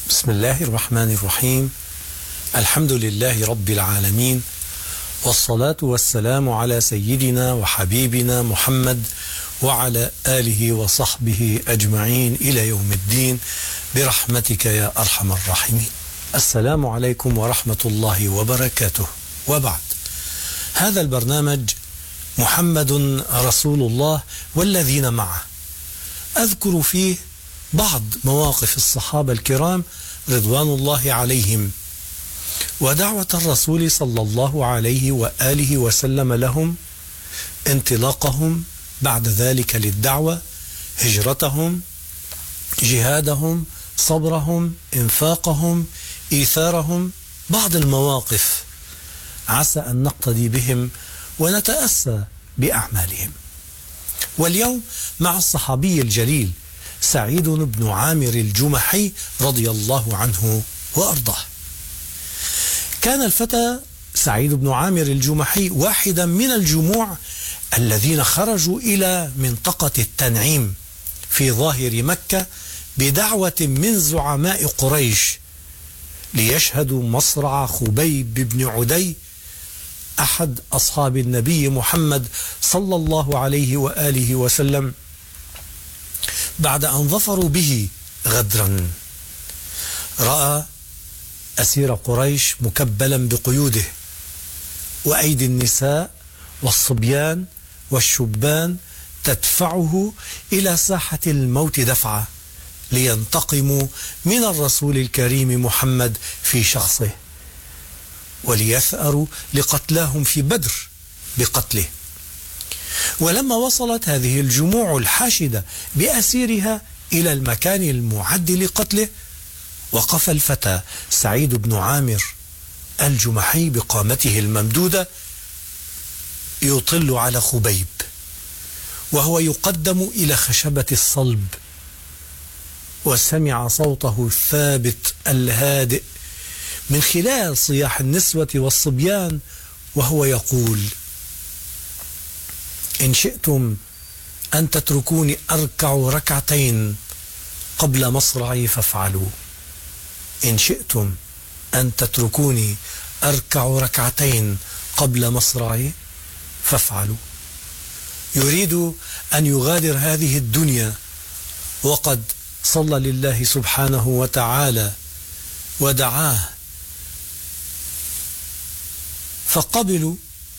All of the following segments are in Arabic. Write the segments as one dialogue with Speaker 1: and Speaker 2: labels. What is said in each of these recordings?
Speaker 1: بسم الله الرحمن الرحيم. الحمد لله رب العالمين، والصلاة والسلام على سيدنا وحبيبنا محمد وعلى آله وصحبه أجمعين إلى يوم الدين برحمتك يا أرحم الراحمين. السلام عليكم ورحمة الله وبركاته. وبعد، هذا البرنامج محمد رسول الله والذين معه، أذكر فيه بعض مواقف الصحابة الكرام رضوان الله عليهم، ودعوة الرسول صلى الله عليه وآله وسلم لهم، انطلاقهم بعد ذلك للدعوة، هجرتهم، جهادهم، صبرهم، انفاقهم، إيثارهم، بعض المواقف عسى أن نقتدي بهم ونتأسى بأعمالهم. واليوم مع الصحابي الجليل سعيد بن عامر الجمحي رضي الله عنه وأرضاه. كان الفتى سعيد بن عامر الجمحي واحدا من الجموع الذين خرجوا إلى منطقة التنعيم في ظاهر مكة بدعوة من زعماء قريش ليشهدوا مصرع خبيب بن عدي أحد أصحاب النبي محمد صلى الله عليه وآله وسلم بعد أن ظفروا به غدرا. رأى أسير قريش مكبلا بقيوده، وأيدي النساء والصبيان والشبان تدفعه إلى ساحة الموت دفعة لينتقموا من الرسول الكريم محمد في شخصه، وليثأروا لقتلاهم في بدر بقتله. ولما وصلت هذه الجموع الحاشدة بأسيرها إلى المكان المعد لقتله، وقف الفتى سعيد بن عامر الجمحي بقامته الممدودة يطل على خبيب وهو يقدم إلى خشبة الصلب، وسمع صوته الثابت الهادئ من خلال صياح النسوة والصبيان وهو يقول: إن شئتم أن تتركوني أركع ركعتين قبل مصرعي فافعلوا. إن شئتم أن تتركوني أركع ركعتين قبل مصرعي فافعلوا. يريد أن يغادر هذه الدنيا وقد صلى لله سبحانه وتعالى ودعاه، فقبلوا،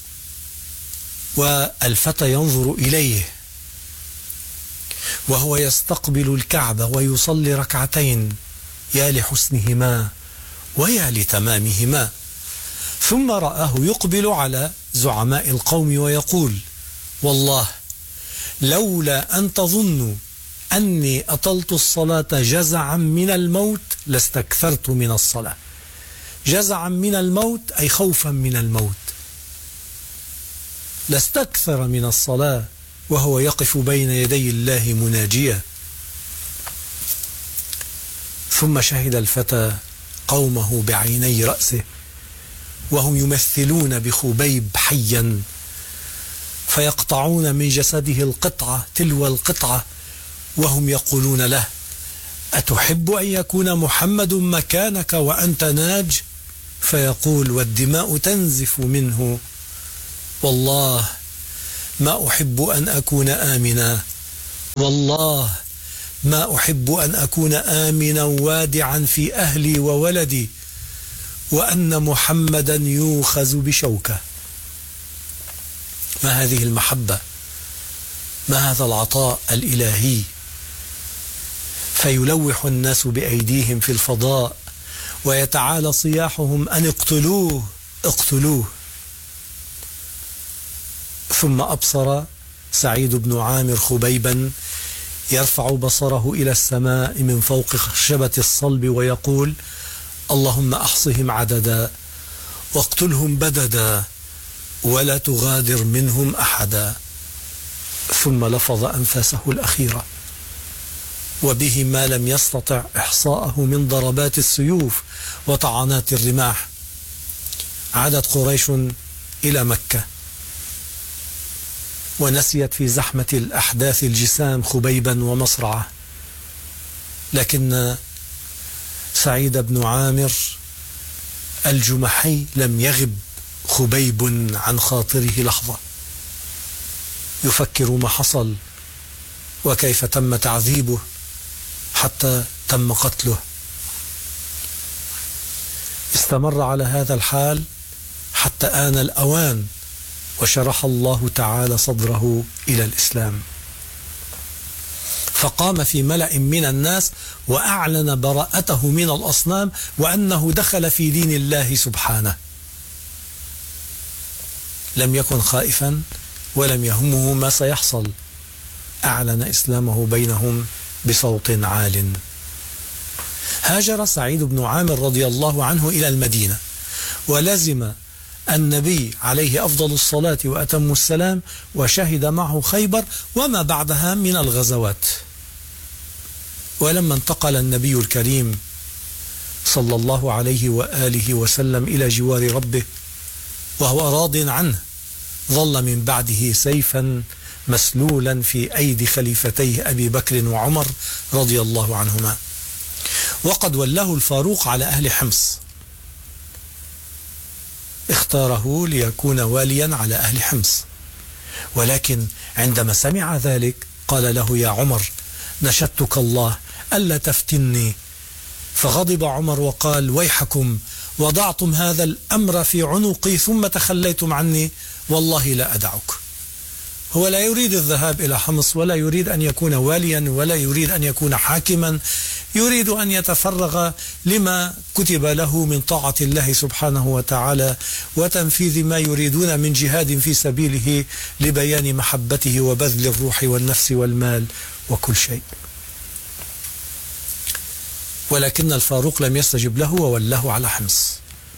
Speaker 1: والفتى ينظر إليه وهو يستقبل الكعبة ويصلي ركعتين، يا لحسنهما ويا لتمامهما. ثم رآه يقبل على زعماء القوم ويقول: والله لولا أن تظنوا أني أطلت الصلاة جزعا من الموت لاستكثرت من الصلاة. جزعا من الموت أي خوفا من الموت، لاستكثر من الصلاة وهو يقف بين يدي الله مناجيا. ثم شهد الفتى قومه بعيني رأسه وهم يمثلون بخبيب حيا، فيقطعون من جسده القطعة تلو القطعة وهم يقولون له: أتحب أن يكون محمد مكانك وأنت ناج؟ فيقول والدماء تنزف منه: والله ما أحب أن أكون آمنا، والله ما أحب أن أكون آمنا وادعا في أهلي وولدي، وأن محمدا يوخز بشوكة. ما هذه المحبة؟ ما هذا العطاء الإلهي؟ فيلوح الناس بأيديهم في الفضاء ويتعالى صياحهم أن اقتلوه اقتلوه. ثم أبصر سعيد بن عامر خبيبا يرفع بصره إلى السماء من فوق خشبة الصلب ويقول: اللهم أحصهم عددا واقتلهم بددا ولا تغادر منهم أحدا. ثم لفظ أنفاسه الأخيرة، وبه ما لم يستطع إحصاءه من ضربات السيوف وطعنات الرماح. عادت قريش إلى مكة ونسيت في زحمة الأحداث الجسام خبيبا ومصرعه، لكن سعيد بن عامر الجمحي لم يغب خبيب عن خاطره لحظة يفكر ما حصل وكيف تم تعذيبه حتى تم قتله. استمر على هذا الحال حتى آن الأوان وشرح الله تعالى صدره إلى الإسلام، فقام في ملأ من الناس وأعلن براءته من الأصنام وأنه دخل في دين الله سبحانه. لم يكن خائفا ولم يهمه ما سيحصل، أعلن إسلامه بينهم بصوت عال. هاجر سعيد بن عامر رضي الله عنه إلى المدينة ولزم النبي عليه أفضل الصلاة وأتم السلام وشهد معه خيبر وما بعدها من الغزوات. ولما انتقل النبي الكريم صلى الله عليه وآله وسلم إلى جوار ربه وهو راض عنه، ظل من بعده سيفا مسلولا في أيدي خليفتيه أبي بكر وعمر رضي الله عنهما، وقد ولاه الفاروق على أهل حمص، اختاره ليكون واليا على أهل حمص. ولكن عندما سمع ذلك قال له: يا عمر نشدتك الله ألا تفتني. فغضب عمر وقال: ويحكم، وضعتم هذا الأمر في عنقي ثم تخليتم عني، والله لا أدعك. هو لا يريد الذهاب إلى حمص ولا يريد أن يكون واليا ولا يريد أن يكون حاكما، يريد أن يتفرغ لما كتب له من طاعة الله سبحانه وتعالى وتنفيذ ما يريدون من جهاد في سبيله لبيان محبته وبذل الروح والنفس والمال وكل شيء. ولكن الفاروق لم يستجب له وولاه على حمص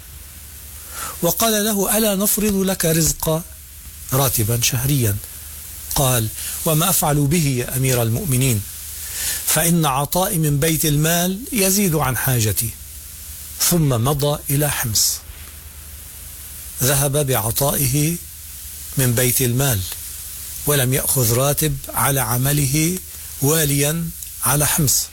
Speaker 1: وقال له: ألا نفرض لك رزقا راتبا شهريا؟ قال: وما أفعل به يا أمير المؤمنين؟ فإن عطائي من بيت المال يزيد عن حاجتي. ثم مضى إلى حمص، ذهب بعطائه من بيت المال ولم يأخذ راتب على عمله واليا على حمص.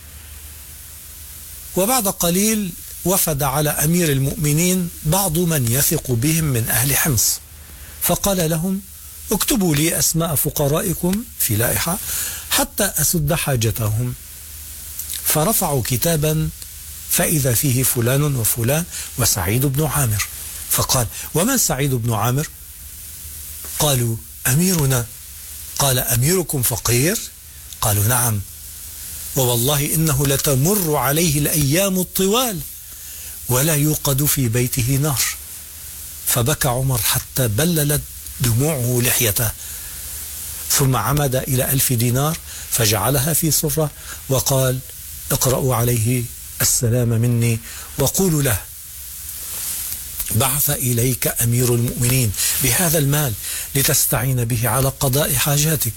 Speaker 1: وبعد قليل وفد على أمير المؤمنين بعض من يثق بهم من أهل حمص، فقال لهم: اكتبوا لي أسماء فقرائكم في لائحة حتى أسد حاجتهم. فرفعوا كتابا فإذا فيه فلان وفلان وسعيد بن عامر. فقال: ومن سعيد بن عامر؟ قالوا: أميرنا. قال: أميركم فقير؟ قالوا: نعم، ووالله إنه لتمر عليه الأيام الطوال ولا يوقد في بيته نار. فبكى عمر حتى بللت دموعه لحيته، ثم عمد إلى 1000 دينار فجعلها في صرة وقال: اقرأوا عليه السلام مني وقولوا له: بعث إليك أمير المؤمنين بهذا المال لتستعين به على قضاء حاجاتك.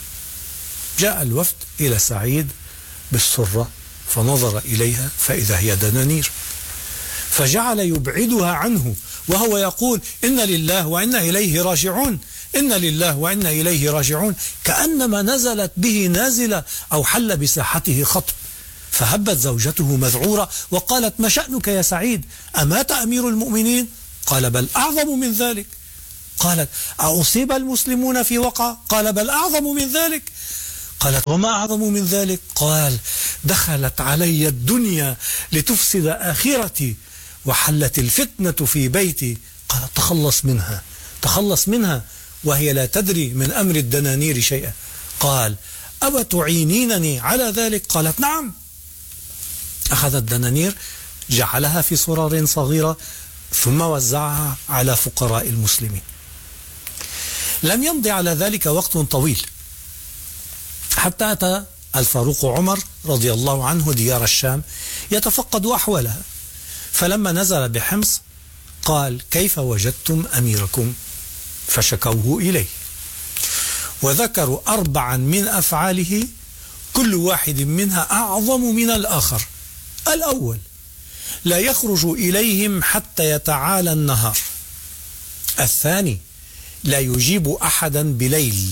Speaker 1: جاء الوفد إلى سعيد بالسرة فنظر إليها فإذا هي دنانير، فجعل يبعدها عنه وهو يقول: إن لله وإنا إليه راجعون، إن لله وإنا إليه راجعون، كأنما نزلت به نازلة أو حل بساحته خطب. فهبت زوجته مذعورة وقالت: ما شأنك يا سعيد؟ أمات أمير المؤمنين؟ قال: بل أعظم من ذلك. قالت: أصيب المسلمون في وقعة؟ قال: بل أعظم من ذلك. قالت: وما أعظم من ذلك؟ قال: دخلت علي الدنيا لتفسد آخرتي وحلت الفتنة في بيتي. قال: تخلص منها، تخلص منها وهي لا تدري من أمر الدنانير شيئا. قال: أو تعينينني على ذلك؟ قالت: نعم. أخذ الدنانير جعلها في صرار صغيرة ثم وزعها على فقراء المسلمين. لم يمض على ذلك وقت طويل حتى أتى الفاروق عمر رضي الله عنه ديار الشام يتفقد أحوالها، فلما نزل بحمص قال: كيف وجدتم أميركم؟ فشكوه إليه وذكروا 4 من أفعاله كل واحد منها أعظم من الآخر. الأول: لا يخرج إليهم حتى يتعالى النهار. الثاني: لا يجيب أحدا بليل.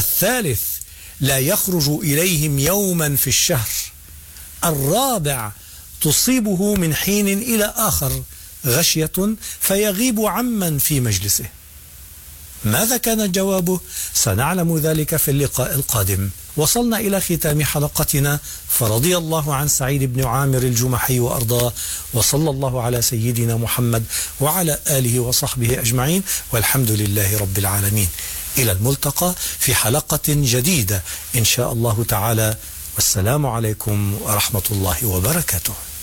Speaker 1: الثالث: لا يخرج إليهم يوما في الشهر. الرابع: تصيبه من حين إلى آخر غشية فيغيب عمن في مجلسه. ماذا كان جوابه؟ سنعلم ذلك في اللقاء القادم. وصلنا إلى ختام حلقتنا، فرضي الله عن سعيد بن عامر الجمحي وأرضاه، وصلى الله على سيدنا محمد وعلى آله وصحبه أجمعين، والحمد لله رب العالمين. إلى الملتقى في حلقة جديدة إن شاء الله تعالى، والسلام عليكم ورحمة الله وبركاته.